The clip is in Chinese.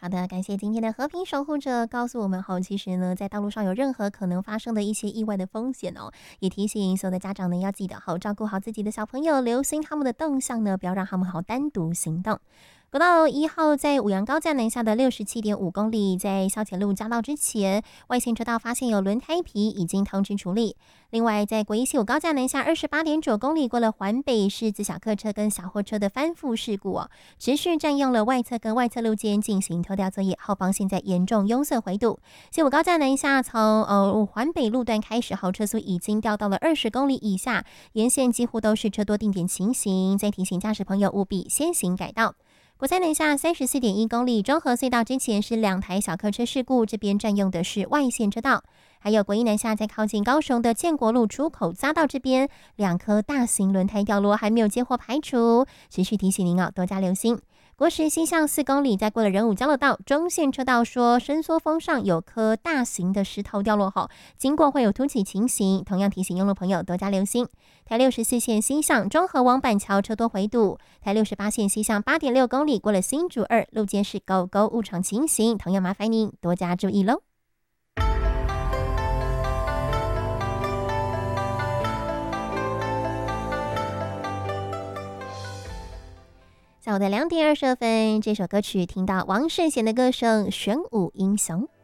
好的，感谢今天的和平守护者告诉我们后，其实呢，在道路上有任何可能发生的一些意外的风险哦，也提醒所有的家长呢要记得好照顾好自己的小朋友，留心他们的动向呢，不要让他们好单独行动。国道1号在五羊高架南下的67.5公里，在消前路交道之前，外线车道发现有轮胎皮，已经通知处理。另外，在国一75高架南下28.9公里，过了环北市自小客车跟小货车的翻覆事故哦，持续占用了外侧跟外侧路肩进行拖吊作业，后方现在严重拥塞回堵。75高架南下从环北路段开始后，车速已经掉到了20公里以下，沿线几乎都是车多定点情形，再提醒驾驶朋友务必先行改道。国三南下34.1公里，中和隧道之前是2台小客车事故，这边占用的是外线车道。还有国一南下在靠近高雄的建国路出口匝道这边，2颗大型轮胎掉落，还没有接获排除，持续提醒您多加留心。国十西向4公里，在过了仁武交流道中线车道说伸缩峰上有颗大型的石头掉落后，经过会有凸起情形，同样提醒用路朋友多加留心。台64线西向中和往板桥车多回堵，台68线西向8.6公里过了新竹2路肩是狗狗误闯情形，同样麻烦您多加注意喽。下午的2点22分，这首歌曲听到王圣贤的歌声《玄武英雄》。